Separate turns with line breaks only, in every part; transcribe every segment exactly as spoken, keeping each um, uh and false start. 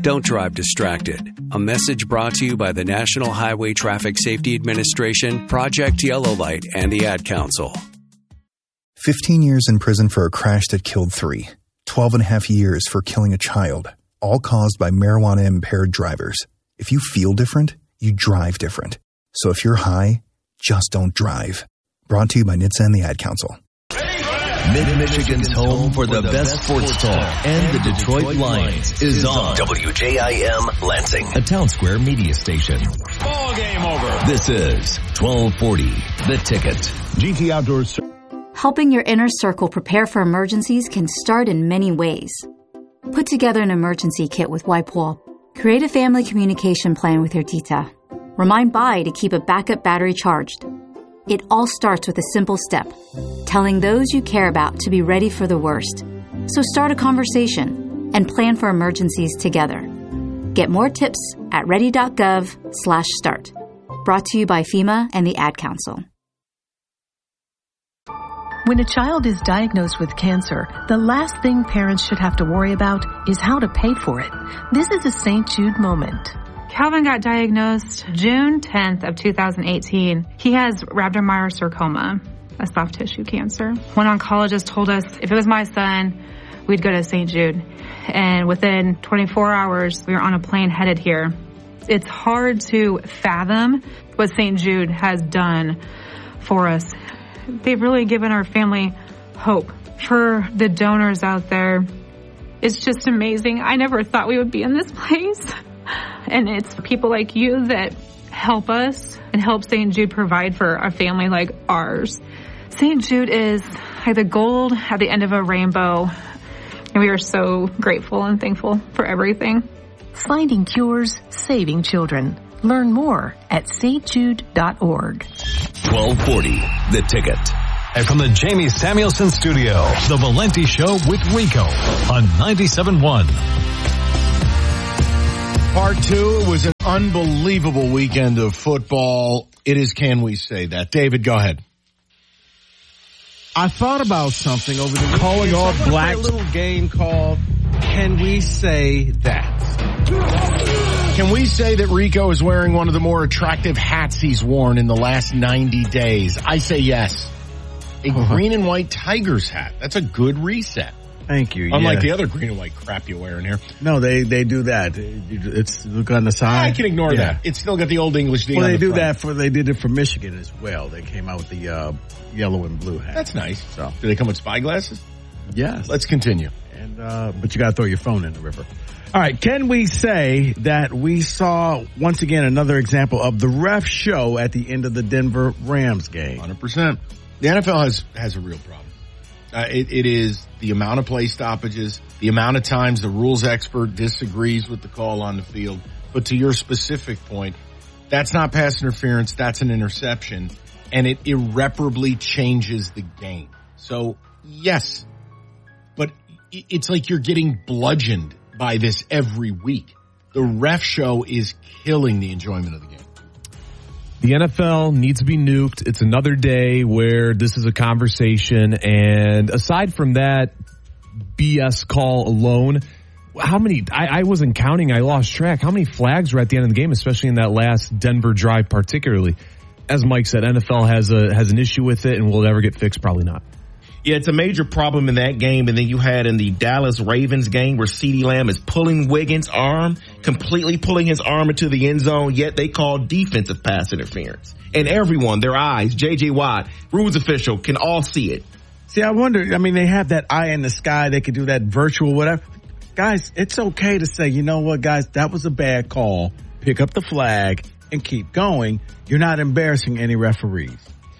Don't drive distracted. A message brought to you by the National Highway Traffic Safety Administration, Project Yellow Light, and the Ad Council.
fifteen years in prison for a crash that killed three. twelve and a half years for killing a child, all caused by marijuana-impaired drivers. If you feel different, you drive different. So if you're high, just don't drive. Brought to you by N H T S A and the Ad Council.
Mid-Michigan's home for the best sports talk and the Detroit Lions is on W J I M Lansing, a Town Square media station.
Ball game over.
This is twelve forty, The Ticket.
G T Outdoors.
Helping your inner circle prepare for emergencies can start in many ways. Put together an emergency kit with WipeWall. Create a family communication plan with your tita. Remind Bai to keep a backup battery charged. It all starts with a simple step, telling those you care about to be ready for the worst. So start a conversation and plan for emergencies together. Get more tips at ready.gov slash start. Brought to you by FEMA and the Ad Council.
When a child is diagnosed with cancer, the last thing parents should have to worry about is how to pay for it. This is a Saint Jude moment.
Calvin got diagnosed June tenth of two thousand eighteen. He has rhabdomyosarcoma, a soft tissue cancer. One oncologist told us if it was my son, we'd go to Saint Jude. And within twenty-four hours, we were on a plane headed here. It's hard to fathom what Saint Jude has done for us. They've really given our family hope. For the donors out there, it's just amazing. I never thought we would be in this place. And it's people like you that help us and help Saint Jude provide for a family like ours. Saint Jude is like the gold at the end of a rainbow. And we are so grateful and thankful for everything.
Finding cures, saving children. Learn more at s t jude dot org.
twelve forty, The Ticket.
And from the Jamie Samuelson Studio, The Valenti Show with Rico on ninety-seven point one.
Part two, it was an unbelievable weekend of football. It is, can we say that? David, go ahead.
I thought about something over the weekend. Calling all so black. A little game called Can We Say That?
Can we say that Rico is wearing one of the more attractive hats he's worn in the last ninety days? I say yes. A uh-huh. green and white Tigers hat. That's a good reset.
Thank you.
Unlike
yeah.
the other green and white crap you're wearing here.
No, they, they do that. It's look on the side.
I can ignore yeah. that. It's still got the old English thing
well,
on
they
the
do
front.
that for, they did it for Michigan as well. They came out with the, uh, yellow and blue hat.
That's nice.
So,
do they come with spy glasses?
Yes.
Let's continue.
And, uh, but you gotta throw your phone in the river. All right. Can we say that we saw once again another example of the ref show at the end of the Denver Rams game?
one hundred percent. The N F L has, has a real problem. Uh, it, it is the amount of play stoppages, the amount of times the rules expert disagrees with the call on the field. But to your specific point, that's not pass interference, that's an interception, and it irreparably changes the game. So, yes, but it's like you're getting bludgeoned by this every week. The ref show is killing the enjoyment of the game.
The N F L needs to be nuked. It's another day where this is a conversation. And aside from that B S call alone, how many, I, I wasn't counting, I lost track. How many flags were at the end of the game, especially in that last Denver drive particularly? As Mike said, N F L has a has an issue with it, and will it ever get fixed? Probably not.
Yeah, it's a major problem in that game. And then you had in the Dallas Ravens game where CeeDee Lamb is pulling Wiggins' arm, completely pulling his arm into the end zone, yet they call defensive pass interference. And everyone, their eyes, J J Watt, rules official, can all see it.
See, I wonder, I mean, they have that eye in the sky. They could do that virtual whatever. Guys, it's okay to say, you know what, guys, that was a bad call. Pick up the flag and keep going. You're not embarrassing any referees.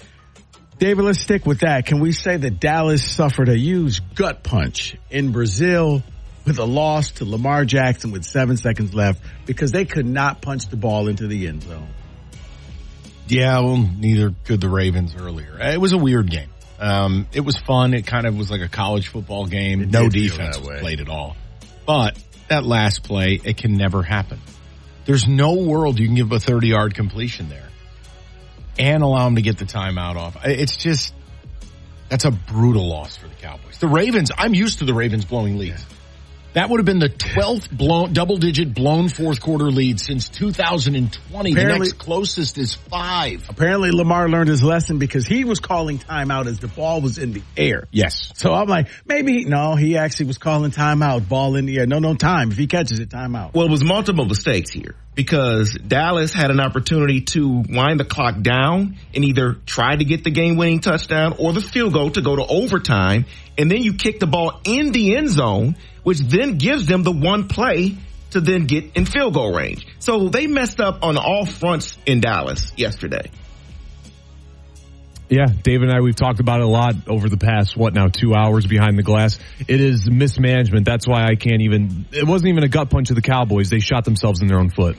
David, let's stick with that. Can we say that Dallas suffered a huge gut punch in Brazil with a loss to Lamar Jackson with seven seconds left because they could not punch the ball into the end zone?
Yeah, well, neither could the Ravens earlier. It was a weird game. Um, it was fun. It kind of was like a college football game.
It
no defense was played at all. But that last play, it can never happen. There's no world you can give a thirty-yard completion there and allow them to get the timeout off. It's just, that's a brutal loss for the Cowboys. The Ravens, I'm used to the Ravens blowing leads. That would have been the twelfth blown, double-digit blown fourth-quarter lead since two thousand twenty. Apparently, the next closest is five.
Apparently, Lamar learned his lesson because he was calling timeout as the ball was in the air.
Yes.
So I'm like, maybe, no, he actually was calling timeout, ball in the air. No, no, time. If he catches it, timeout.
Well, it was multiple mistakes here because Dallas had an opportunity to wind the clock down and either try to get the game-winning touchdown or the field goal to go to overtime, and then you kick the ball in the end zone, which then gives them the one play to then get in field goal range. So they messed up on all fronts in Dallas yesterday.
Yeah, Dave and I, we've talked about it a lot over the past, what now, two hours behind the glass. It is mismanagement. That's why I can't even, it wasn't even a gut punch of the Cowboys. They shot themselves in their own foot.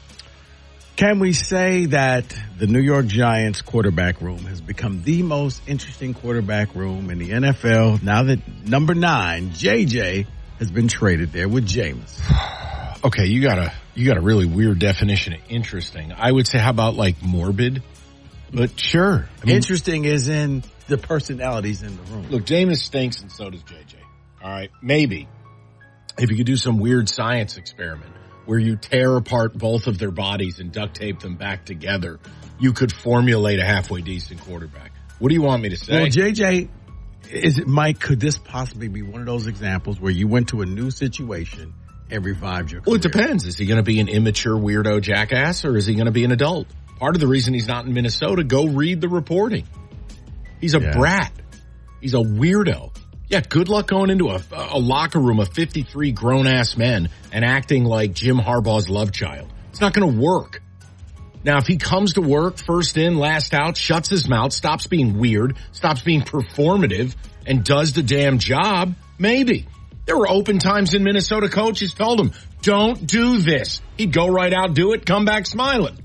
Can we say that the New York Giants quarterback room has become the most interesting quarterback room in the N F L now that number nine, J J, has been traded there with Jameis?
Okay, you got a you got a really weird definition of interesting. I would say, how about like morbid? But sure.
I mean, interesting is in the personalities in the room.
Look, Jameis stinks and so does J J. All right, maybe if you could do some weird science experiment where you tear apart both of their bodies and duct tape them back together, you could formulate a halfway decent quarterback. What do you want me to say?
Well, J J, is it, Mike, could this possibly be one of those examples where you went to a new situation and revived your career?
Well, it depends. Is he going to be an immature weirdo jackass or is he going to be an adult? Part of the reason he's not in Minnesota, go read the reporting. He's a yeah. brat. He's a weirdo. Yeah, good luck going into a, a locker room of fifty-three grown-ass men and acting like Jim Harbaugh's love child. It's not going to work. Now, if he comes to work, first in, last out, shuts his mouth, stops being weird, stops being performative, and does the damn job, maybe. There were open times in Minnesota coaches told him, don't do this. He'd go right out, do it, come back smiling.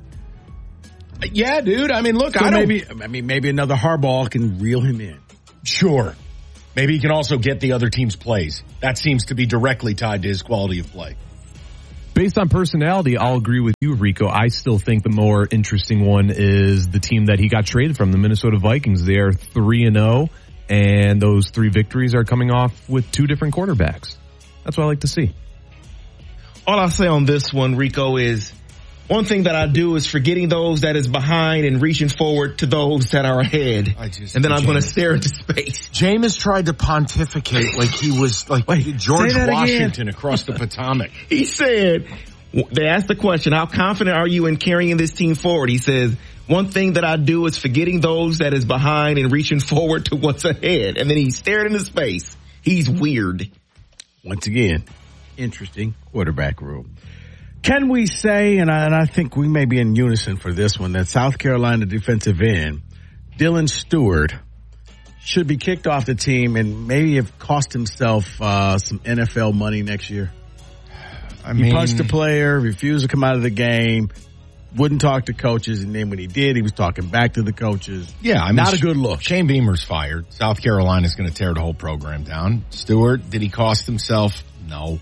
Yeah, dude. I mean, look,
so
I don't...
Maybe, I mean, maybe another Harbaugh can reel him in.
Sure. Maybe he can also get the other team's plays. That seems to be directly tied to his quality of play.
Based on personality, I'll agree with you, Rico. I still think the more interesting one is the team that he got traded from, the Minnesota Vikings. They are three and oh, and those three victories are coming off with two different quarterbacks. That's what I like to see.
All I'll say on this one, Rico, is one thing that I do is forgetting those that is behind and reaching forward to those that are ahead. I just, and then I'm going to stare into space.
Jameis tried to pontificate like he was like Wait, George Washington again. Across the Potomac.
He said, they asked the question, how confident are you in carrying this team forward? He says, one thing that I do is forgetting those that is behind and reaching forward to what's ahead. And then he stared into space. He's weird.
Once again, interesting quarterback room. Can we say, and I, and I think we may be in unison for this one, that South Carolina defensive end, Dylan Stewart, should be kicked off the team and maybe have cost himself uh, some N F L money next year? I mean, he punched a player, refused to come out of the game, wouldn't talk to coaches, and then when he did, he was talking back to the coaches.
Yeah, I mean,
not a good look.
Shane Beamer's fired. South Carolina's going to tear the whole program down. Stewart, did he cost himself? No.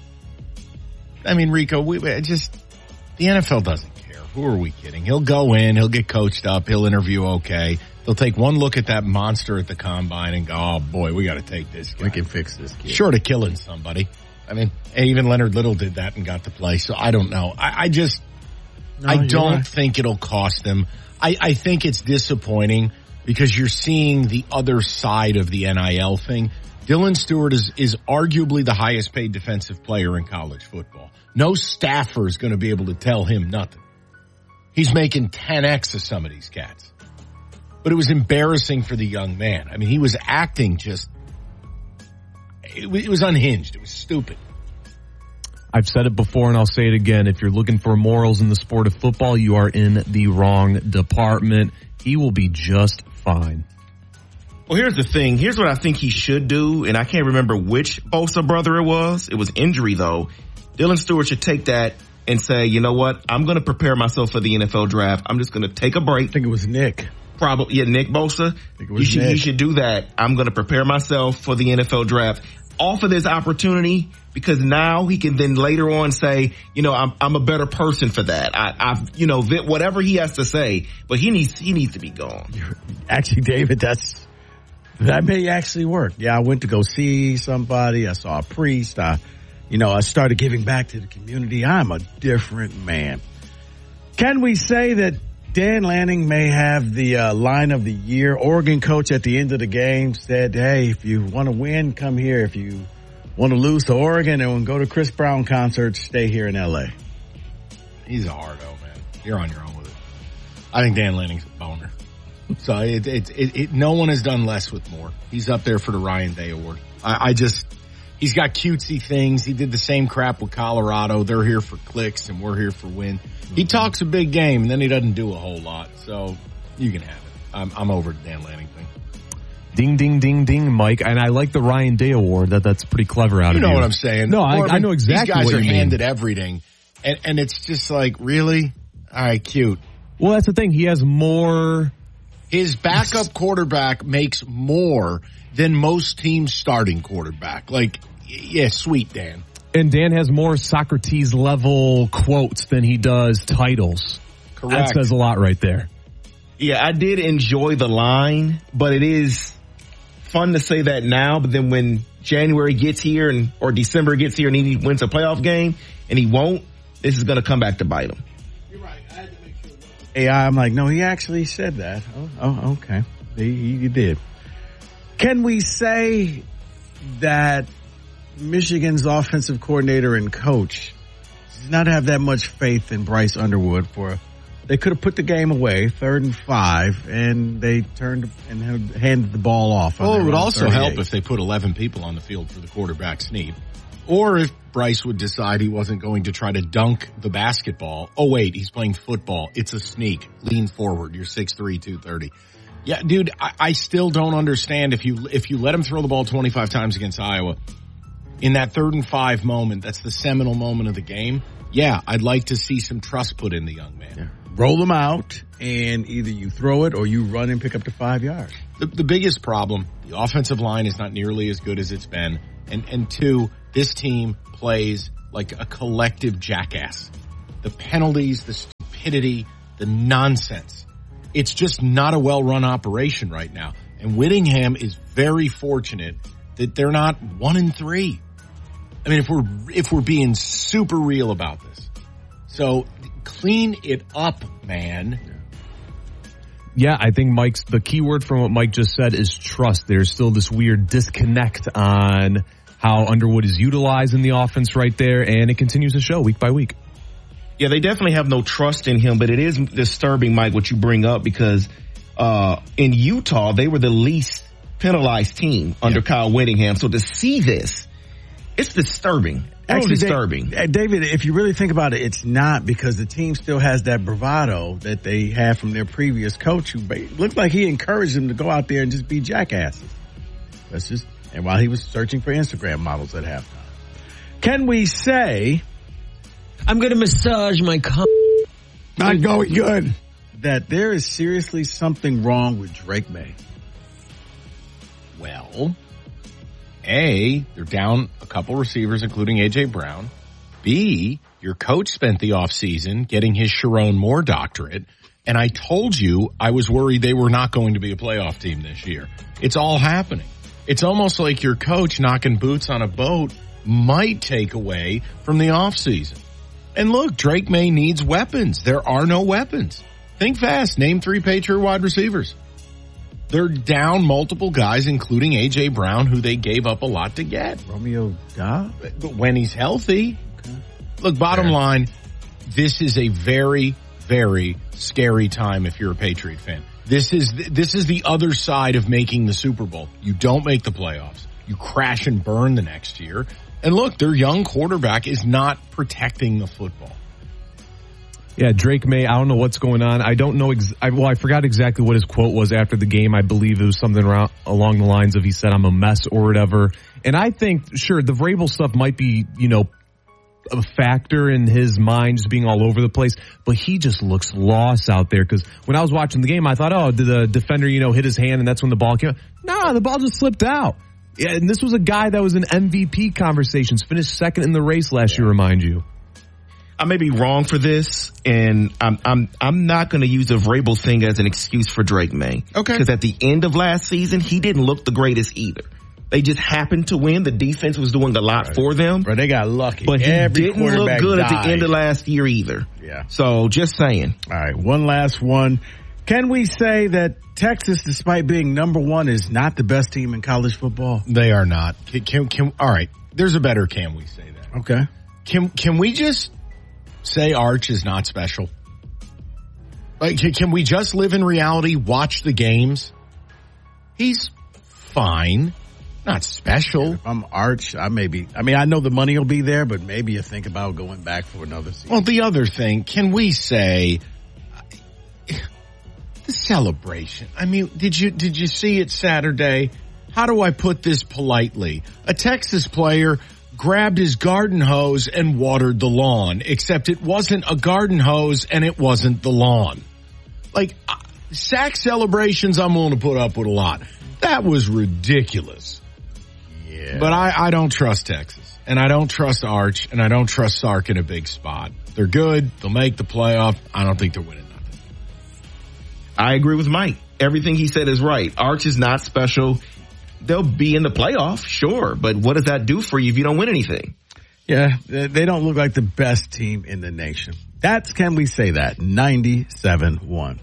I mean, Rico, we just, the N F L doesn't care. Who are we kidding? He'll go in, he'll get coached up, he'll interview okay. They'll take one look at that monster at the combine and go, oh boy, we got to take this guy.
We can fix this kid.
Short of killing somebody. I mean, even Leonard Little did that and got to play, so I don't know. I, I just, no, I don't right. think it'll cost them. I, I think it's disappointing because you're seeing the other side of the N I L thing. Dylan Stewart is, is arguably the highest paid defensive player in college football. No staffer is going to be able to tell him nothing. He's making ten X of some of these cats. But it was embarrassing for the young man. I mean, he was acting just, it, it was unhinged. It was stupid.
I've said it before and I'll say it again. If you're looking for morals in the sport of football, you are in the wrong department. He will be just fine.
Well, here's the thing. Here's what I think he should do, and I can't remember which Bosa brother it was. It was injury, though. Dylan Stewart should take that and say, you know what? I'm going to prepare myself for the N F L draft. I'm just going to take a break.
I think it was Nick.
Probably, yeah, Nick Bosa.
I think it was
you should,
Nick.
you should do that. I'm going to prepare myself for the N F L draft. Offer this opportunity because now he can then later on say, you know, I'm, I'm a better person for that. I, I've, you know, whatever he has to say, but he needs, he needs to be gone.
Actually, David, that's, that may actually work. Yeah, I went to go see somebody. I saw a priest. I you know, I started giving back to the community. I'm a different man. Can we say that Dan Lanning may have the uh, line of the year? Oregon coach at the end of the game said, hey, if you want to win, come here. If you want to lose to Oregon and go to Chris Brown concerts, stay here in L A.
He's a hardo, man. You're on your own with it. I think Dan Lanning's a boner. So it, it, it, it, no one has done less with more. He's up there for the Ryan Day Award. I, I just, he's got cutesy things. He did the same crap with Colorado. They're here for clicks and we're here for win. He talks a big game and then he doesn't do a whole lot. So you can have it. I'm, I'm over the Dan Lanning thing.
Ding, ding, ding, ding, Mike. And I like the Ryan Day Award. That That's pretty clever out
you
of you.
You know what I'm saying?
No, I, I know exactly
what you mean. These guys
what
are
you
handed
mean.
everything. And, and it's just like, really? All right, cute.
Well, that's the thing. He has more...
His backup quarterback makes more than most teams' starting quarterback. Like, yeah, sweet, Dan.
And Dan has more Socrates-level quotes than he does titles.
Correct.
That says a lot right there.
Yeah, I did enjoy the line, but it is fun to say that now. But then when January gets here and or December gets here and he wins a playoff game and he won't, this is going to come back to bite him.
A I, I'm like, no, he actually said that. Oh, oh okay. He, he did. Can we say that Michigan's offensive coordinator and coach does not have that much faith in Bryce Underwood? For they could have put the game away, third and five, and they turned and handed the ball off.
Well, it would also help if they put eleven people on the field for the quarterback sneak. Or if Bryce would decide he wasn't going to try to dunk the basketball. Oh, wait, he's playing football. It's a sneak. Lean forward. You're six three, two thirty. Yeah, dude, I, I still don't understand if you if you let him throw the ball twenty-five times against Iowa. In that third and five moment, that's the seminal moment of the game. Yeah, I'd like to see some trust put in the young man.
Yeah. Roll them out, and either you throw it or you run and pick up the five yards.
The, the biggest problem, the offensive line is not nearly as good as it's been. And, and two, this team plays like a collective jackass. The penalties, the stupidity, the nonsense. It's just not a well-run operation right now. And Whittingham is very fortunate that they're not one and three. I mean, if we're, if we're being super real about this. So clean it up, man.
Yeah, I think Mike's, the key word from what Mike just said is trust. There's still this weird disconnect on how Underwood is utilized in the offense right there, and it continues to show week by week.
Yeah, they definitely have no trust in him, but it is disturbing, Mike, what you bring up, because uh in Utah, they were the least penalized team under yeah. Kyle Whittingham. So to see this, it's disturbing. Actually disturbing.
David, if you really think about it, it's not, because the team still has that bravado that they had from their previous coach, who looked like he encouraged them to go out there and just be jackasses. That's just, and while he was searching for Instagram models at halftime. Can we say,
I'm going to massage my cum.
Not going good. That there is seriously something wrong with Drake May?
Well, A, they're down a couple receivers, including A J Brown. B, your coach spent the offseason getting his Sharon Moore doctorate. And I told you I was worried they were not going to be a playoff team this year. It's all happening. It's almost like your coach knocking boots on a boat might take away from the offseason. And look, Drake May needs weapons. There are no weapons. Think fast. Name three Patriot wide receivers. They're down multiple guys, including A J Brown, who they gave up a lot to get.
Romeo Doubs?
But when he's healthy. Okay. Look, bottom Fair. line, this is a very, very scary time if you're a Patriot fan. This is this is the other side of making the Super Bowl. You don't make the playoffs. You crash and burn the next year. And look, their young quarterback is not protecting the football.
Yeah, Drake May, I don't know what's going on. I don't know. Ex- I, well, I forgot exactly what his quote was after the game. I believe it was something around, along the lines of he said, I'm a mess or whatever. And I think, sure, the Vrabel stuff might be, you know, a factor in his mind just being all over the place, but he just looks lost out there. Because when I was watching the game, I thought, oh, did the defender, you know, hit his hand and that's when the ball came out? No, the ball just slipped out. Yeah, and this was a guy that was in M V P conversations, finished second in the race last year, remind you.
I may be wrong for this, and I'm I'm I'm not going to use the Vrabel thing as an excuse for Drake May.
Okay.
Because at the end of last season, he didn't look the greatest either. They just happened to win. The defense was doing a lot
right.
for them.
But they got lucky.
But he
Every
didn't look good
died.
at the end of last year either.
Yeah.
So just saying.
All right, one last one. Can we say that Texas, despite being number one, is not the best team in college football?
They are not. Can, can, can all right, there's a better can we say that.
Okay.
Can can we just say Arch is not special? Like, can, can we just live in reality, watch the games? He's fine. Not special.
Yeah, if I'm Arch, I may be, I mean, I know the money will be there, but maybe you think about going back for another season.
Well, the other thing, can we say the celebration? I mean, did you, did you see it Saturday? How do I put this politely? A Texas player grabbed his garden hose and watered the lawn, except it wasn't a garden hose and it wasn't the lawn. Like, uh, sack celebrations, I'm willing to put up with a lot. That was ridiculous.
Yeah.
But I, I don't trust Texas, and I don't trust Arch, and I don't trust Sark in a big spot. They're good. They'll make the playoff. I don't think they're winning nothing.
I agree with Mike. Everything he said is right. Arch is not special. They'll be in the playoff, sure, but what does that do for you if you don't win anything?
Yeah, they don't look like the best team in the nation. That's, can we say that? ninety-seven one.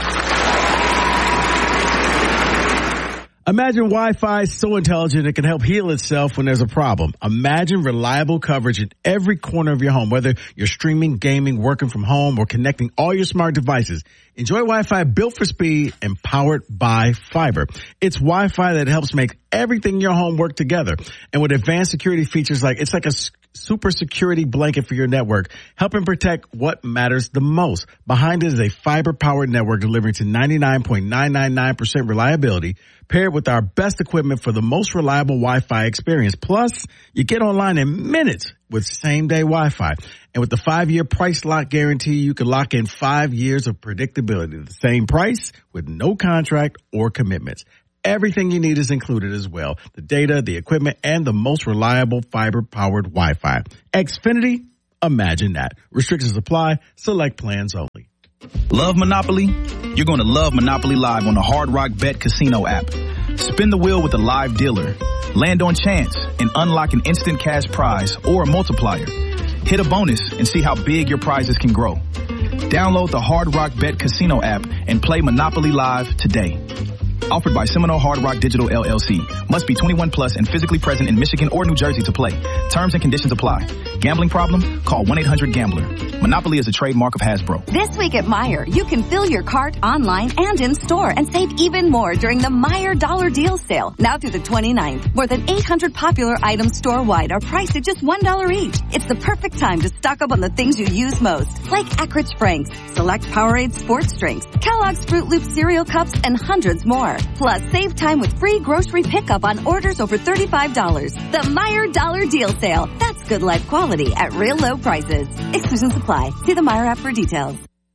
Imagine Wi-Fi is so intelligent it can help heal itself when there's a problem. Imagine reliable coverage in every corner of your home, whether you're streaming, gaming, working from home, or connecting all your smart devices. Enjoy Wi-Fi built for speed and powered by fiber. It's Wi-Fi that helps make everything in your home work together. And with advanced security features like, it's like a super security blanket for your network, helping protect what matters the most. Behind it is a fiber-powered network delivering to ninety-nine point nine nine nine percent reliability, paired with our best equipment for the most reliable Wi-Fi experience. Plus, you get online in minutes with same-day Wi-Fi. And with the five-year price lock guarantee, you can lock in five years of predictability. The same price with no contract or commitments. Everything you need is included as well. The data, the equipment, and the most reliable fiber-powered Wi-Fi. Xfinity, imagine that. Restrictions apply. Select plans only.
Love Monopoly? You're going to love Monopoly Live on the Hard Rock Bet Casino app. Spin the wheel with a live dealer. Land on chance and unlock an instant cash prize or a multiplier. Hit a bonus and see how big your prizes can grow. Download the Hard Rock Bet Casino app and play Monopoly Live today. Offered by Seminole Hard Rock Digital L L C. Must be twenty-one plus and physically present in Michigan or New Jersey to play. Terms and conditions apply. Gambling problem? Call one eight hundred gambler. Monopoly is a trademark of Hasbro.
This week at Meijer, you can fill your cart online and in store and save even more during the Meijer Dollar Deal Sale. Now through the twenty-ninth. More than eight hundred popular items store-wide are priced at just one dollar each. It's the perfect time to stock up on the things you use most, like Eckrich Franks, select Powerade sports drinks, Kellogg's Fruit Loop cereal cups, and hundreds more. Plus, save time with free grocery pickup on orders over thirty-five dollars. The Meijer Dollar Deal Sale. That's good life quality at real low prices. Exclusions apply. See the Meijer app for details.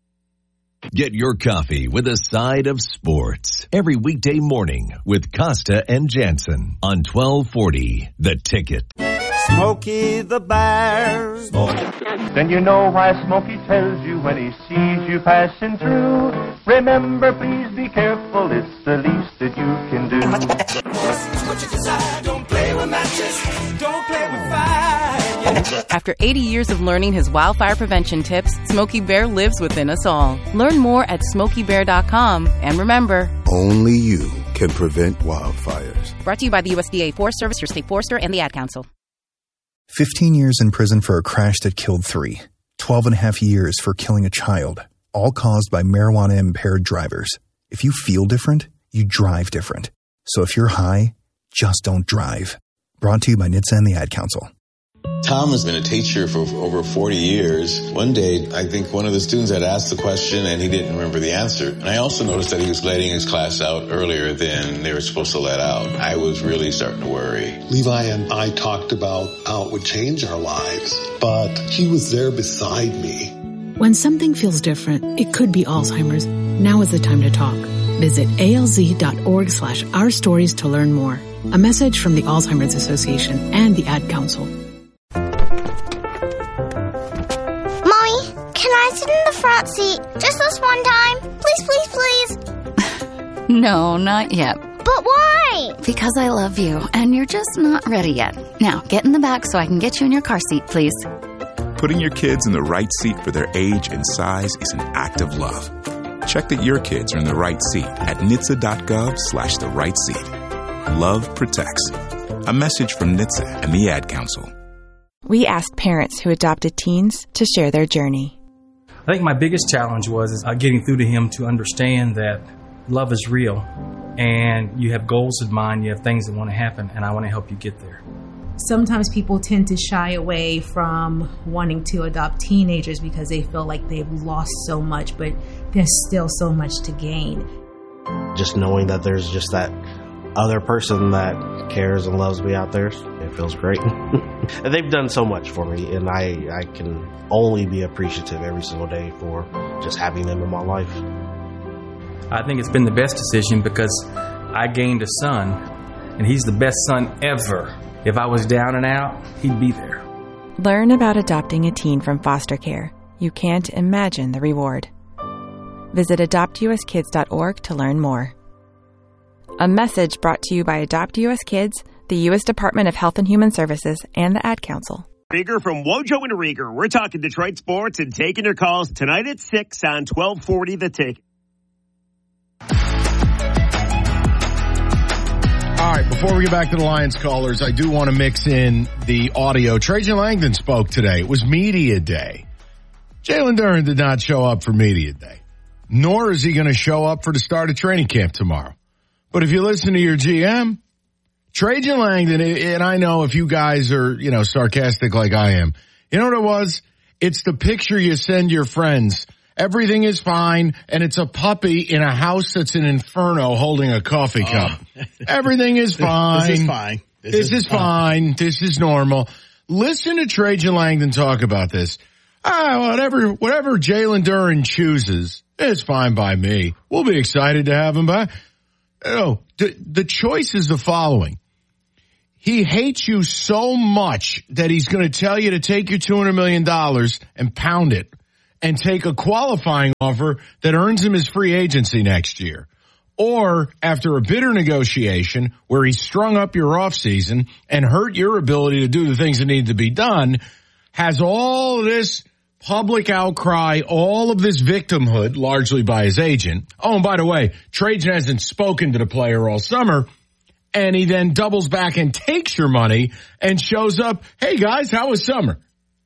Get your coffee with a side of sports every weekday morning with Costa and Jansen on twelve forty The Ticket.
Smokey the Bear. Then you know why Smokey tells you when he sees you passing through. Remember, please be careful, it's the least that you can do. What you decide, don't play with matches, don't play with fire.
After eighty years of learning his wildfire prevention tips, Smokey Bear lives within us all. Learn more at smokey bear dot com. And remember,
only you can prevent wildfires.
Brought to you by the U S D A Forest Service, your state forester, and the Ad Council.
fifteen years in prison for a crash that killed three. twelve and a half years for killing a child. All caused by marijuana-impaired drivers. If you feel different, you drive different. So if you're high, just don't drive. Brought to you by N H T S A and the Ad Council.
Tom has been a teacher for over forty years. One day, I think one of the students had asked the question and he didn't remember the answer. And I also noticed that he was letting his class out earlier than they were supposed to let out. I was really starting to worry.
Levi and I talked about how it would change our lives, but he was there beside me.
When something feels different, it could be Alzheimer's. Now is the time to talk. Visit alz.org slash our stories to learn more. A message from the Alzheimer's Association and the Ad Council.
Can I sit in the front seat just this one time? Please, please, please.
No, not yet.
But why?
Because I love you, and you're just not ready yet. Now, get in the back so I can get you in your car seat, please.
Putting your kids in the right seat for their age and size is an act of love. Check that your kids are in the right seat at N H T S A dot gov slash the right seat. Love protects. A message from N H T S A and the Ad Council.
We asked parents who adopted teens to share their journey.
I think my biggest challenge was is, uh, getting through to him to understand that love is real and you have goals in mind, you have things that want to happen, and I want to help you get there.
Sometimes people tend to shy away from wanting to adopt teenagers because they feel like they've lost so much, but there's still so much to gain.
Just knowing that there's just that other person that cares and loves me out there, it feels great. And they've done so much for me, and I, I can only be appreciative every single day for just having them in my life.
I think it's been the best decision because I gained a son, and he's the best son ever. If I was down and out, he'd be there.
Learn about adopting a teen from foster care. You can't imagine the reward. Visit adopt u s kids dot org to learn more. A message brought to you by Adopt U S Kids, the U S Department of Health and Human Services, and the Ad Council.
Bigger from Wojo and Rieger. We're talking Detroit sports and taking your calls tonight at six on twelve forty The Ticket.
All right, before we get back to the Lions callers, I do want to mix in the audio. Trajan Langdon spoke today. It was media day. Jalen Duren did not show up for media day, nor is he going to show up for the start of training camp tomorrow. But if you listen to your G M, Trajan Langdon, and I know if you guys are, you know, sarcastic like I am, you know what it was? It's the picture you send your friends. Everything is fine, and it's a puppy in a house that's an inferno holding a coffee cup. Oh. Everything is fine.
This is fine.
This, this is, is fine. fine. This is normal. Listen to Trajan Langdon talk about this. Ah, whatever, whatever Jalen Duren chooses, it's fine by me. We'll be excited to have him back. Oh, the, the choice is the following. He hates you so much that he's going to tell you to take your two hundred million dollars and pound it and take a qualifying offer that earns him his free agency next year. Or after a bitter negotiation where he strung up your offseason and hurt your ability to do the things that need to be done, has all this public outcry, all of this victimhood, largely by his agent. Oh, and by the way, Trajan hasn't spoken to the player all summer, and he then doubles back and takes your money and shows up, hey guys, how was summer?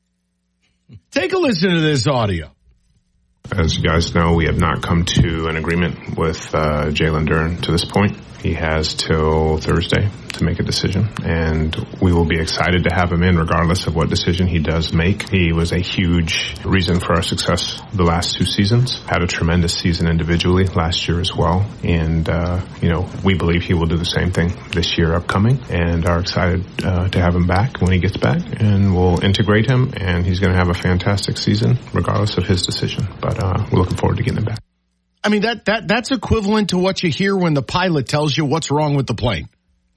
Take a listen to this audio.
As you guys know, we have not come to an agreement with uh, Jalen Duren to this point. He has till Thursday to make a decision, and we will be excited to have him in regardless of what decision he does make. He was a huge reason for our success the last two seasons, had a tremendous season individually last year as well, and uh, you know, we believe he will do the same thing this year upcoming, and are excited uh, to have him back when he gets back, and we'll integrate him, and he's going to have a fantastic season regardless of his decision, but uh, we're looking forward to getting him back.
I mean, that, that that's equivalent to what you hear when the pilot tells you what's wrong with the plane.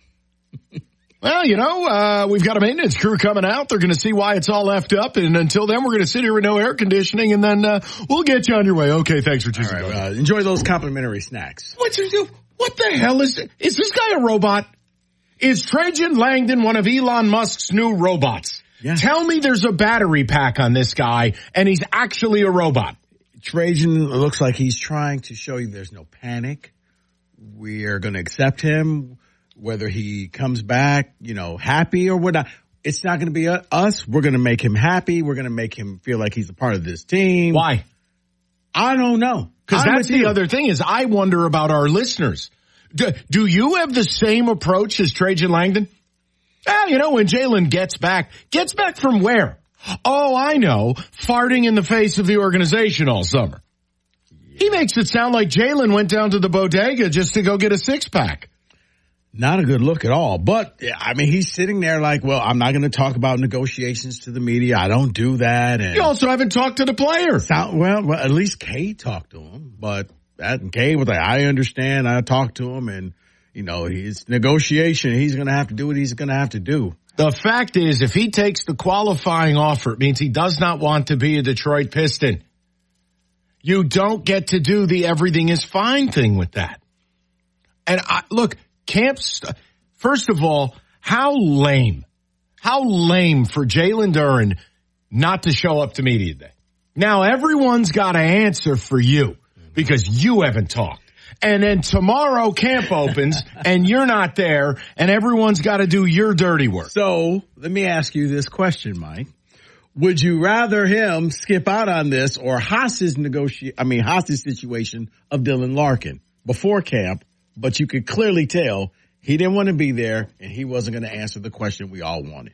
Well, you know, uh, we've got a maintenance crew coming out. They're going to see why it's all effed up. And until then, we're going to sit here with no air conditioning, and then uh, we'll get you on your way. Okay, thanks for choosing.
All right, uh, enjoy those complimentary snacks.
What's What the hell is it? Is this guy a robot? Is Trajan Langdon one of Elon Musk's new robots? Yeah. Tell me there's a battery pack on this guy, and he's actually a robot.
Trajan looks like he's trying to show you there's no panic. We are going to accept him, whether he comes back, you know, happy or whatnot. It's not going to be us. We're going to make him happy. We're going to make him feel like he's a part of this team.
Why?
I don't know.
Because that's the other thing is I wonder about our listeners. Do, do you have the same approach as Trajan Langdon? Ah, you know, when Jalen gets back, gets back from where? Oh, I know, farting in the face of the organization all summer. He makes it sound like Jalen went down to the bodega just to go get a six-pack.
Not a good look at all. But, I mean, he's sitting there like, well, I'm not going to talk about negotiations to the media. I don't do that. And
you also haven't talked to the player.
Sound, well, well, at least Kay talked to him. But that, Kay was like, I understand. I talked to him. And, you know, his negotiation, he's going to have to do what he's going to have to do.
The fact is, if he takes the qualifying offer, it means he does not want to be a Detroit Piston. You don't get to do the everything is fine thing with that. And I, look, Camps, first of all, how lame, how lame for Jalen Duren not to show up to media day. Now everyone's got to answer for you because you haven't talked. And then tomorrow camp opens and you're not there and everyone's got to do your dirty work.
So let me ask you this question, Mike. Would you rather him skip out on this or hostage negotiate, I mean, hostage situation of Dylan Larkin before camp, but you could clearly tell he didn't want to be there and he wasn't going to answer the question we all wanted?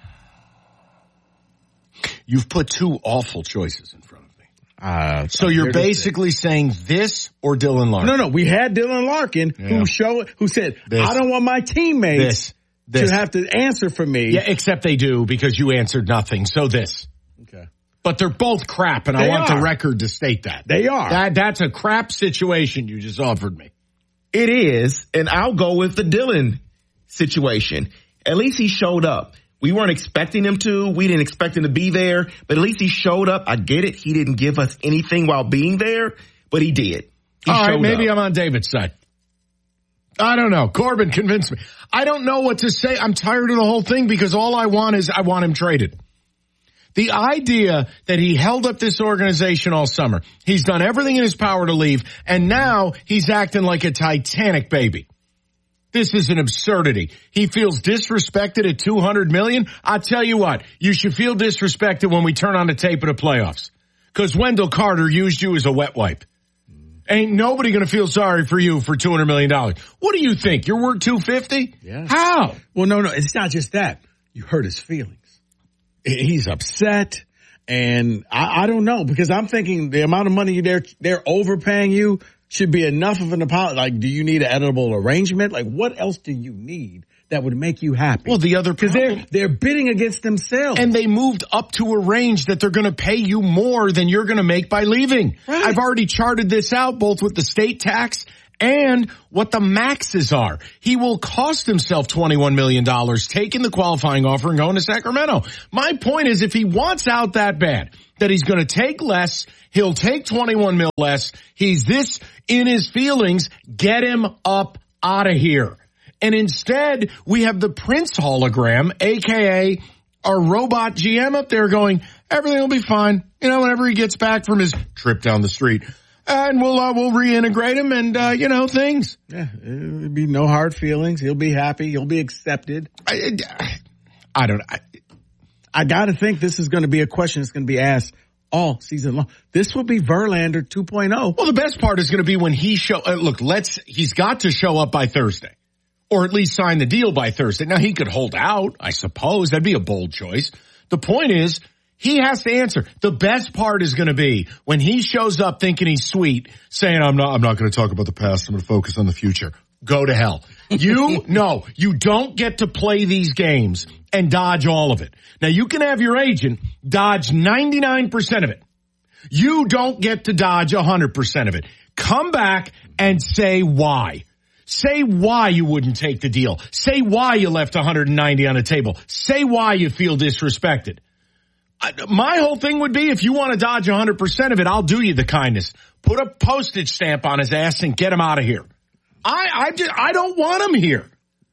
You've put two awful choices in front of me.
Uh,
so you're basically saying this or Dylan Larkin?
No, no. We had Dylan Larkin
Yeah.
who showed, who said,
This.
I don't want my teammates
This. This.
to have to answer for me.
Yeah, except they do because you answered nothing. So this.
Okay.
But they're both crap, and I
They
want
are.
the record to state that.
They are.
That, that's a crap situation you just offered me.
It is, and I'll go with the Dylan situation. At least he showed up. We weren't expecting him to. We didn't expect him to be there, but at least he showed up. I get it. He didn't give us anything while being there, but he did. He
All right,
showed
maybe
up.
I'm on David's side. I don't know. Corbin convinced me. I don't know what to say. I'm tired of the whole thing because all I want is I want him traded. The idea that he held up this organization all summer, he's done everything in his power to leave, and now he's acting like a Titanic baby. This is an absurdity. He feels disrespected at two hundred million dollars. I tell you what, you should feel disrespected when we turn on the tape of the playoffs. Because Wendell Carter used you as a wet wipe. Ain't nobody going to feel sorry for you for two hundred million dollars. What do you think? You're worth two hundred fifty dollars?
Yeah.
How?
Well, no, no. It's not just that. You hurt his feelings. He's upset. And I, I don't know, because I'm thinking the amount of money they're, they're overpaying you should be enough of an apology. Like, do you need an edible arrangement? Like, what else do you need that would make you happy?
Well, the other
Because they're, they're bidding against themselves.
And they moved up to a range that they're going to pay you more than you're going to make by leaving.
Right.
I've already charted this out both with the state tax and what the maxes are. He will cost himself twenty-one million dollars taking the qualifying offer and going to Sacramento. My point is, if he wants out that bad, that he's going to take less, he'll take twenty-one mil less. He's this in his feelings. Get him up out of here. And instead, we have the Prince hologram, a k a our robot G M up there going, everything will be fine. You know, whenever he gets back from his trip down the street. And we'll, uh, we'll reintegrate him and, uh, you know, things.
Yeah, it'll be no hard feelings. He'll be happy. He'll be accepted.
I, I don't, I,
I got to think this is going to be a question that's going to be asked all season long. This will be Verlander two point oh.
Well, the best part is going to be when he show, uh, look, let's, he's got to show up by Thursday. Or at least sign the deal by Thursday. Now, he could hold out, I suppose. That'd be a bold choice. The point is, he has to answer. The best part is going to be when he shows up thinking he's sweet, saying, I'm not, I'm not going to talk about the past. I'm going to focus on the future. Go to hell. You, no, you don't get to play these games and dodge all of it. Now, you can have your agent dodge ninety-nine percent of it. You don't get to dodge one hundred percent of it. Come back and say why. Say why you wouldn't take the deal. Say why you left one hundred ninety on the table. Say why you feel disrespected. I, my whole thing would be, if you want to dodge one hundred percent of it, I'll do you the kindness. Put a postage stamp on his ass and get him out of here. I, I, just, I don't want him here.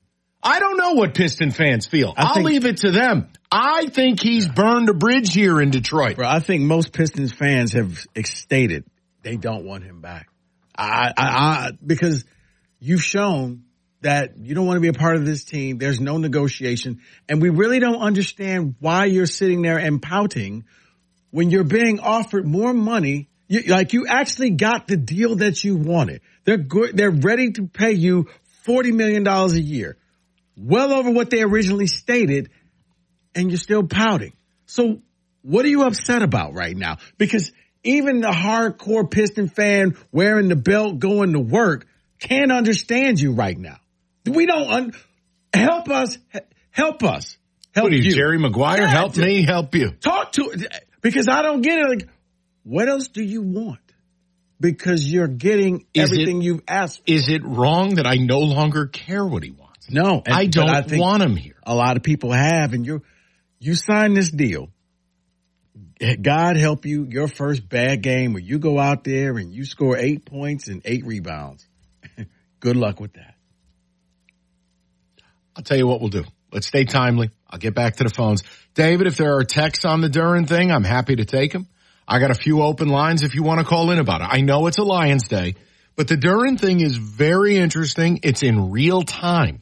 I don't know what Piston fans feel.
I
I'll
think,
leave it to them. I think he's burned a bridge here in Detroit.
Bro, I think most Pistons fans have stated they don't want him back. I, I, I, because you've shown that you don't want to be a part of this team. There's no negotiation. And we really don't understand why you're sitting there and pouting when you're being offered more money. You, like, you actually got the deal that you wanted. They're good. They're ready to pay you forty million dollars a year, well over what they originally stated, and you're still pouting. So what are you upset about right now? Because even the hardcore Piston fan wearing the belt going to work can't understand you right now. We don't un- help us. Help us. Help
what are you,
you.
Jerry Maguire?
Yeah,
help me. Help you.
Talk to, because I don't get it. Like, what else do you want? Because you're getting
Is
everything
it,
you've asked for.
Is it wrong that I no longer care what he wants?
No, and,
I don't
I think
want him here.
A lot of people have, and you you sign this deal. God help you, your first bad game where you go out there and you score eight points and eight rebounds. Good luck with that.
I'll tell you what we'll do. Let's stay timely. I'll get back to the phones. David, if there are texts on the Duren thing, I'm happy to take them. I got a few open lines if you want to call in about it. I know it's a Lions Day, but the Duren thing is very interesting. It's in real time.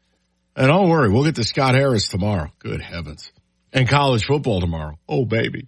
And don't worry, we'll get to Scott Harris tomorrow. Good heavens. And college football tomorrow. Oh, baby.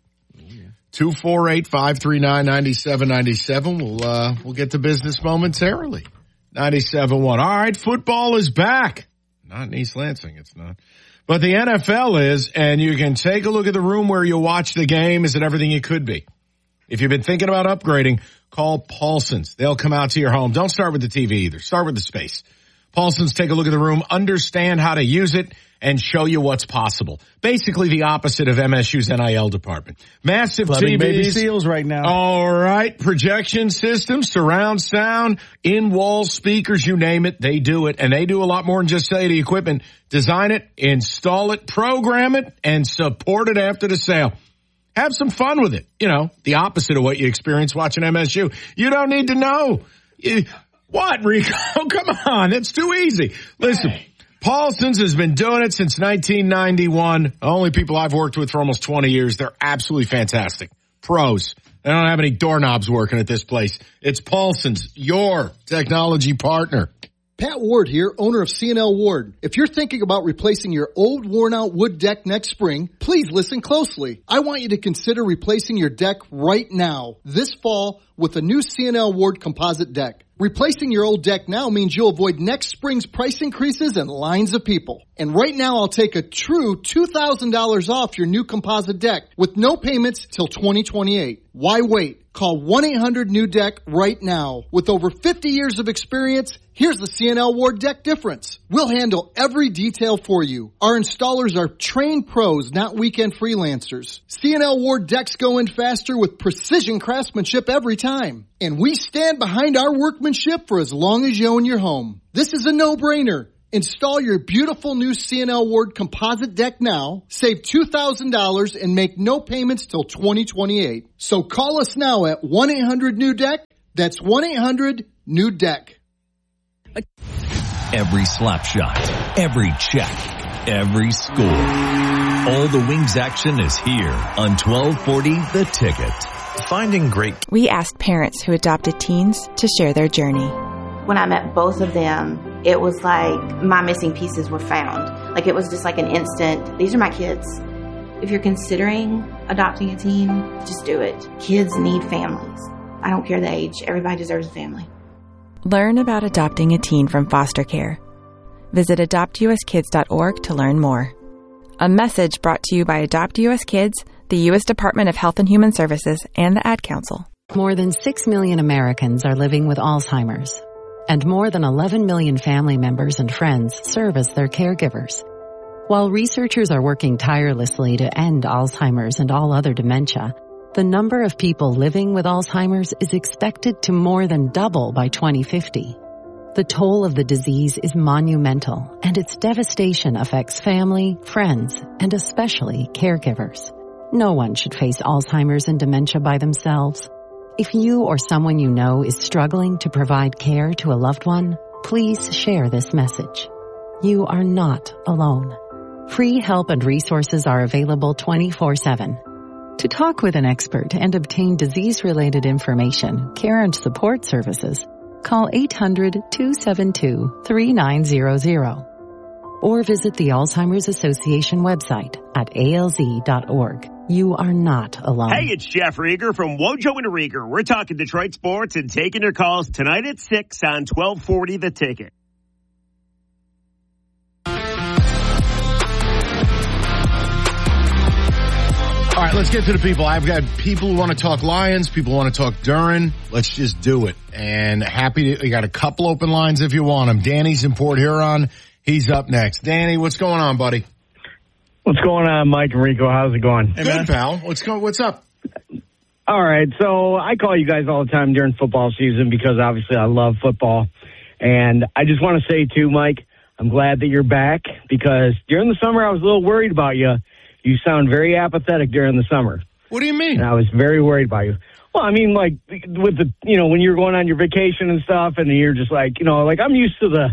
two four eight, five three nine, nine seven nine seven. We'll, uh, we'll get to business momentarily. ninety-seven point one. All right, football is back. Not in East Lansing, it's not. But the N F L is, and you can take a look at the room where you watch the game. Is it everything it could be? If you've been thinking about upgrading, call Paulson's. They'll come out to your home. Don't start with the T V either. Start with the space. Paulson's take a look at the room, understand how to use it, and show you what's possible. Basically the opposite of M S U's N I L department. Massive
Flooding
T Vs.
baby seals right now.
All right. Projection systems, surround sound, in-wall speakers, you name it. They do it. And they do a lot more than just sell you the equipment. Design it, install it, program it, and support it after the sale. Have some fun with it. You know, the opposite of what you experience watching M S U. You don't need to know. You, what, Rico? Come on. It's too easy. Listen. Hey. Paulson's has been doing it since nineteen ninety-one. The only people I've worked with for almost twenty years. They're absolutely fantastic. Pros. They don't have any doorknobs working at this place. It's Paulson's, your technology partner.
Pat Ward here, owner of C and L Ward. If you're thinking about replacing your old worn-out wood deck next spring, please listen closely. I want you to consider replacing your deck right now, this fall, with a new C and L Ward composite deck. Replacing your old deck now means you'll avoid next spring's price increases and lines of people. And right now, I'll take a true two thousand dollars off your new composite deck with no payments till twenty twenty-eight. Why wait? Call one eight hundred new deck right now. With over fifty years of experience, here's the C and L Ward deck difference. We'll handle every detail for you. Our installers are trained pros, not weekend freelancers. C and L Ward decks go in faster with precision craftsmanship every time. And we stand behind our workmanship for as long as you own your home. This is a no-brainer. Install your beautiful new C and L Ward composite deck now, save two thousand dollars, and make no payments till twenty twenty-eight. So call us now at one eight hundred new deck. That's one eight hundred new deck.
Every slap shot, every check, every score. All the Wings action is here on twelve forty The Ticket. Finding great.
We asked parents who adopted teens to share their journey.
When I met both of them, it was like my missing pieces were found. Like it was just like an instant, these are my kids. If you're considering adopting a teen, just do it. Kids need families. I don't care the age. Everybody deserves a family.
Learn about adopting a teen from foster care. Visit adopt u s kids dot org to learn more. A message brought to you by Adopt U S Kids, the U S Department of Health and Human Services, and the Ad Council.
More than six million Americans are living with Alzheimer's, and more than eleven million family members and friends serve as their caregivers. While researchers are working tirelessly to end Alzheimer's and all other dementia, the number of people living with Alzheimer's is expected to more than double by twenty fifty. The toll of the disease is monumental, and its devastation affects family, friends, and especially caregivers. No one should face Alzheimer's and dementia by themselves. If you or someone you know is struggling to provide care to a loved one, please share this message. You are not alone. Free help and resources are available twenty-four seven. To talk with an expert and obtain disease-related information, care and support services, call eight hundred, two seven two, three nine zero zero or visit the Alzheimer's Association website at A L Z dot org. You are not alone.
Hey, it's Jeff Rieger from Wojo and Rieger. We're talking Detroit sports and taking your calls tonight at six on twelve forty The Ticket.
All right, let's get to the people. I've got people who want to talk Lions, people who want to talk Duren. Let's just do it. And happy to, you got a couple open lines if you want them. Danny's in Port Huron. He's up next. Danny, what's going on, buddy?
What's going on, Mike and Rico? How's it going?
Hey, good, pal. What's going? What's up?
All right. So I call you guys all the time during football season because obviously I love football. And I just want to say, too, Mike, I'm glad that you're back because during the summer I was a little worried about you. You sound very apathetic during the summer.
What do you mean?
And I was very worried about you. Well, I mean, like, with the, you know, when you're going on your vacation and stuff and you're just like, you know, like I'm used to the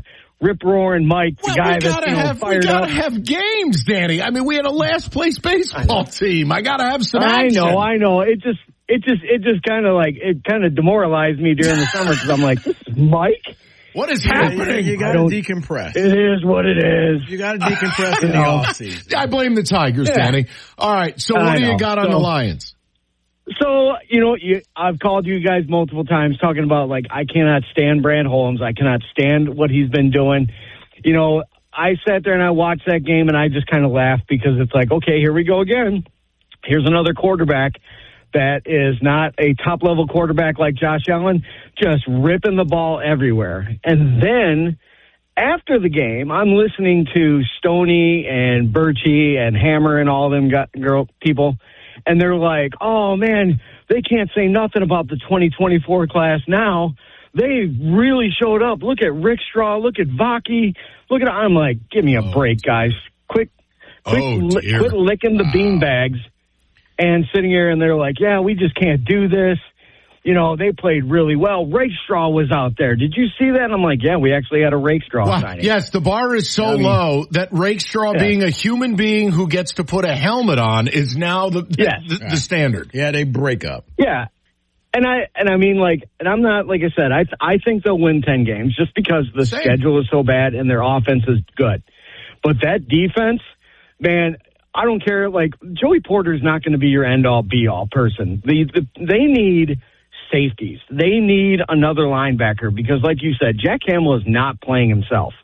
rip-roaring Mike, the
well,
guy
we
that's
gotta
you know,
have,
fired
we gotta
up.
have games, Danny. I mean, we had a last-place baseball team. I got to have some action.
I know, I know. It just, it just, it just kind of like, it kind of demoralized me during the summer because I'm like, this is Mike?
What is
Yeah,
happening?
You, you got to decompress.
It is what it is.
You got to decompress in the offseason.
I blame the Tigers,
Yeah.
Danny. All right, so what
I
do you
know.
got on
So-
the Lions?
So, you know, you, I've called you guys multiple times talking about, like, I cannot stand Brand Holmes. I cannot stand what he's been doing. You know, I sat there and I watched that game and I just kind of laughed because it's like, okay, here we go again. Here's another quarterback that is not a top-level quarterback like Josh Allen, just ripping the ball everywhere. And then after the game, I'm listening to Stoney and Birchie and Hammer and all them got, girl people, and they're like, oh, man, they can't say nothing about the twenty twenty-four class now. They really showed up. Look at Rick Straw. Look at Vaki. Look at, I'm like, give me a break, guys. Quick, quick,
Oh,
li-
dear.
quit licking the bean bags and sitting here, and they're like, yeah, we just can't do this. You know, they played really well. Rake Straw was out there. Did you see that? I'm like, yeah, we actually had a Rake Straw
Well,
signing.
yes, the bar is so
I mean-
low that Rakestraw
Yeah.
being a human being who gets to put a helmet on is now the
Yes.
the, the standard.
Yeah, they break up.
Yeah. And I and I mean, like, and I'm not, like I said, I I think they'll win ten games just because the
Same.
schedule is so bad and their offense is good. But that defense, man, I don't care. Like, Joey Porter's not going to be your end-all, be-all person. The, the, they need safeties. They need another linebacker because, like you said, Jack Campbell is not playing himself.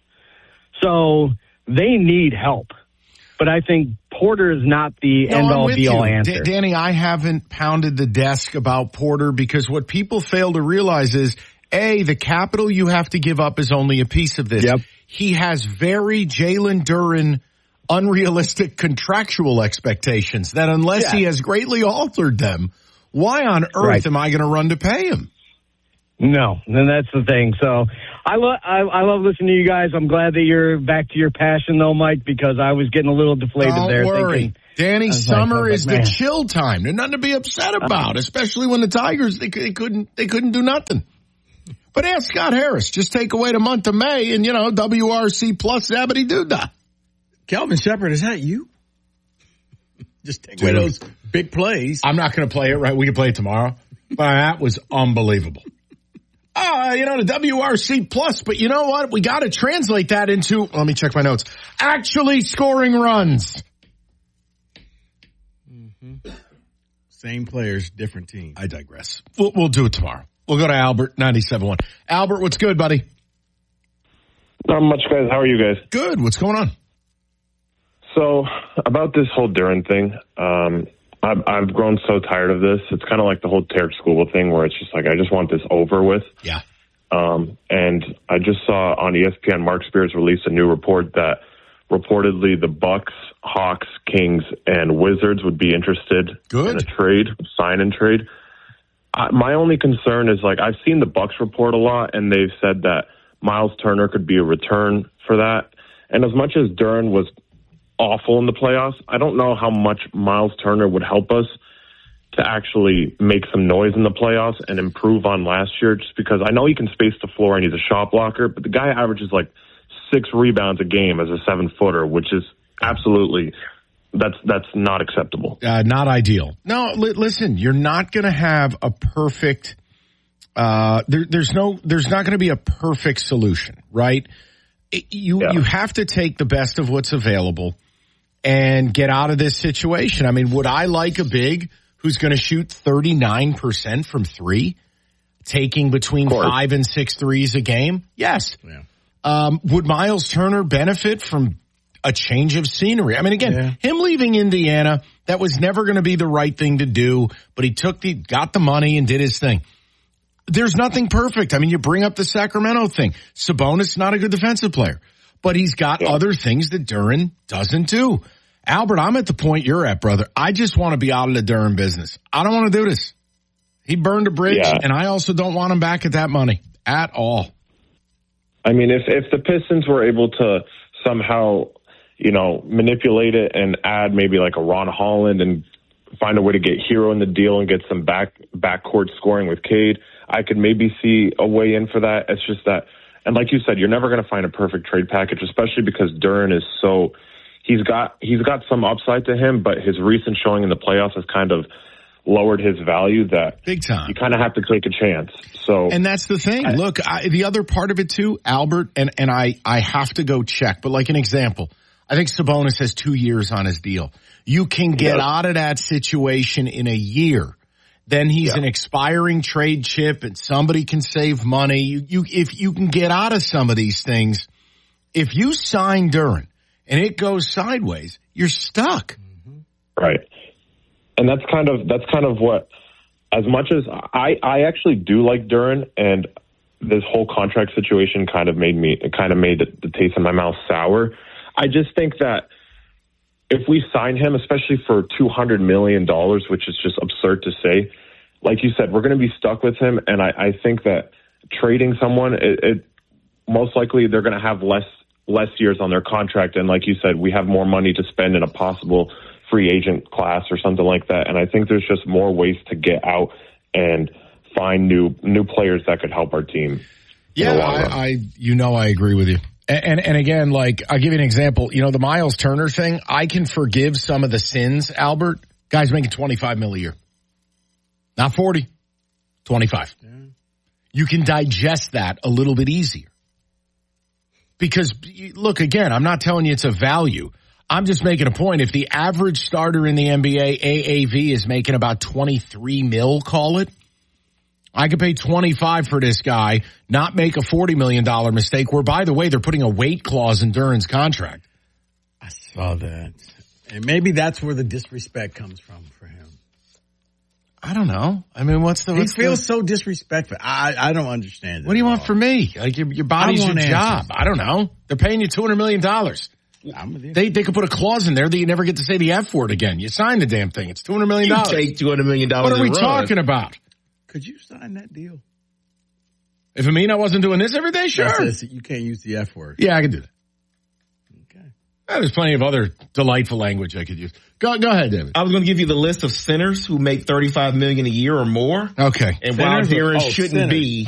So they need help. But I think Porter is not the
No, I'm
end-all,
with
be-all
you.
answer.
Da- Danny, I haven't pounded the desk about Porter because what people fail to realize is, A, the capital you have to give up is only a piece of this.
Yep.
He has very Jalen Duren unrealistic contractual expectations that unless
Yeah.
he has greatly altered them, why on earth
Right.
am I going to run to pay him?
No, and that's the thing. So I love I, I love listening to you guys. I'm glad that you're back to your passion, though, Mike, because I was getting a little deflated
Don't
there.
worry.
Thinking,
Danny,
I was like-
summer
I was
is
like,
the
man.
chill time. There's nothing to be upset about, especially when the Tigers, they, they couldn't, they couldn't do nothing. But ask Scott Harris. Just take away the month of May and, you know, W R C plus Zabity Doodah.
Kelvin Shepard, is that you? Just take away
Dude.
those big plays.
I'm not going to play it right. We can play it tomorrow. But that was unbelievable. Uh, you know, the W R C plus, but you know what? We got to translate that into, let me check my notes, actually scoring runs.
Same players, different teams.
I digress. We'll, we'll do it tomorrow. We'll go to Albert, ninety-seven point one. Albert, what's good, buddy?
Not much, guys. How are you guys?
Good. What's going on?
So, about this whole Duren thing, um, I've, I've grown so tired of this. It's kind of like the whole Tarek School thing where it's just like, I just want this over with.
Yeah.
Um, and I just saw on E S P N, Mark Spears released a new report that reportedly the Bucks, Hawks, Kings, and Wizards would be interested
Good.
in a trade, sign and trade. I, my only concern is, like, I've seen the Bucks report a lot, and they've said that Miles Turner could be a return for that. And as much as Duren was awful in the playoffs, I don't know how much Miles Turner would help us to actually make some noise in the playoffs and improve on last year, just because I know he can space the floor and he's a shot blocker, but the guy averages like six rebounds a game as a seven footer, which is absolutely, that's, that's not acceptable.
Uh, not ideal. No, li- listen, you're not going to have a perfect, uh, there, there's no, there's not going to be a perfect solution, right? It, you,
Yeah.
you have to take the best of what's available and get out of this situation. I mean, would I like a big who's going to shoot thirty-nine percent from three, taking between five and six threes a game? Yes.
Yeah.
Um, would Miles Turner benefit from a change of scenery? I mean, again,
Yeah.
him leaving Indiana, that was never going to be the right thing to do, but he took the, got the money and did his thing. There's nothing perfect. I mean, you bring up the Sacramento thing. Sabonis, not a good defensive player, but he's got
Yeah.
other things that Duren doesn't do. Albert, I'm at the point you're at, brother. I just want to be out of the Duren business. I don't want to do this. He burned a bridge,
Yeah.
and I also don't want him back at that money at all.
I mean, if, if the Pistons were able to somehow, you know, manipulate it and add maybe like a Ron Holland and find a way to get Hero in the deal and get some back backcourt scoring with Cade, I could maybe see a way in for that. It's just that And like you said, you're never going to find a perfect trade package, especially because Duren is so he's got he's got some upside to him, but his recent showing in the playoffs has kind of lowered his value. That
big time.
You kind of have to take a chance. So,
and that's the thing. I, Look, I, the other part of it too, Albert, and and I I have to go check. But like an example, I think Sabonis has two years on his deal. You can get yeah. out of that situation in a year. Then he's yeah. an expiring trade chip, and somebody can save money. You, you, if you can get out of some of these things, if you sign Duren and it goes sideways, you're stuck.
Right, and that's kind of that's kind of what. As much as I, I actually do like Duren, and this whole contract situation kind of made me it kind of made the, the taste in my mouth sour. I just think that if we sign him, especially for two hundred million dollars, which is just absurd to say, like you said, we're going to be stuck with him. And I, I think that trading someone, it, it most likely they're going to have less less years on their contract. And like you said, we have more money to spend in a possible free agent class or something like that. And I think there's just more ways to get out and find new new players that could help our team.
Yeah, I, I you know I agree with you. And, and and again, like I'll give you an example. You know, the Miles Turner thing, I can forgive some of the sins, Albert. Guy's making twenty-five mil a year. Not forty, twenty-five. Yeah. You can digest that a little bit easier. Because, look, again, I'm not telling you it's a value. I'm just making a point. If the average starter in the N B A, A A V, is making about twenty-three mil, call it, I could pay twenty-five for this guy, not make a forty million dollars mistake, where, by the way, they're putting a weight clause in Duren's contract.
I saw that. And maybe that's where the disrespect comes from for him.
I don't know. I mean, what's the... What's
he feels
the,
so disrespectful. I, I don't understand it.
What do you want from me? Like, your, your body's your job. I don't know. They're paying you two hundred million dollars. I'm with you. They, they could put a clause in there that you never get to say the F word again. You sign the damn thing. It's two hundred million dollars.
You take two hundred million dollars.
What are we talking about?
Could you sign that deal?
If it mean I wasn't doing this every day, sure.
Says you can't use the F word.
Yeah, I can do that. Okay. Well, there's plenty of other delightful language I could use. Go, go ahead, David.
I was going to give you the list of centers who make thirty-five million dollars a year or more.
Okay.
And Wild Heron oh, shouldn't centers. be